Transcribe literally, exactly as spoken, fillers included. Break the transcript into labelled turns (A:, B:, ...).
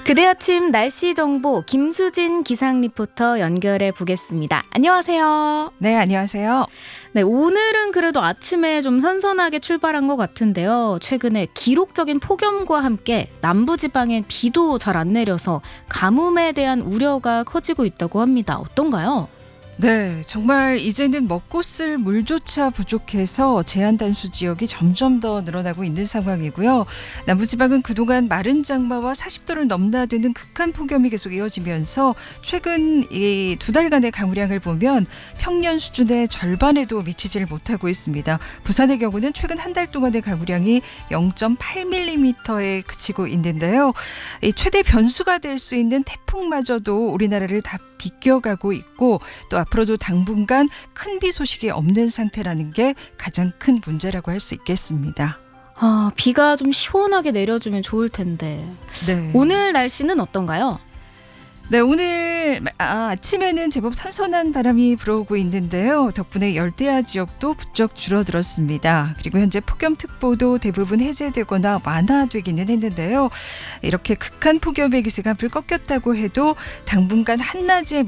A: 그대 아침 날씨 정보 김수진 기상 리포터 연결해 보겠습니다. 안녕하세요.
B: 네, 안녕하세요.
A: 네, 오늘은 그래도 아침에 좀 선선하게 출발한 것 같은데요. 최근에 기록적인 폭염과 함께 남부지방엔 비도 잘 안 내려서 가뭄에 대한 우려가 커지고 있다고 합니다. 어떤가요?
B: 네, 정말 이제는 먹고 쓸 물조차 부족해서 제한 단수 지역이 점점 더 늘어나고 있는 상황이고요. 남부지방은 그동안 마른 장마와 사십 도를 넘나드는 극한 폭염이 계속 이어지면서 최근 이 두 달간의 강우량을 보면 평년 수준의 절반에도 미치지를 못하고 있습니다. 부산의 경우는 최근 한 달 동안의 강우량이 영 점 팔 밀리미터에 그치고 있는데요. 이 최대 변수가 될 수 있는 태풍마저도 우리나라를 다 비껴가고 있고 또 앞으로도 당분간 큰 비 소식이 없는 상태라는 게 가장 큰 문제라고 할 수 있겠습니다.
A: 아, 비가 좀 시원하게 내려주면 좋을 텐데.
B: 네.
A: 오늘 날씨는 어떤가요?
B: 네, 오늘 아, 아침에는 제법 선선한 바람이 불어오고 있는데요. 덕분에 열대야 지역도 부쩍 줄어들었습니다. 그리고 현재 폭염특보도 대부분 해제되거나 완화되기는 했는데요. 이렇게 극한 폭염의 기세가 불 꺾였다고 해도 당분간 한낮에